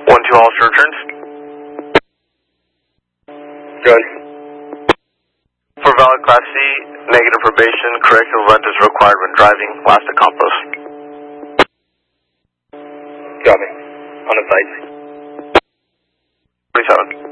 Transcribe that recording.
1-2 all returns. Good. For valid Class C, negative probation, correctional rent is required when driving. Last at Campos. Got me. On the site. 47.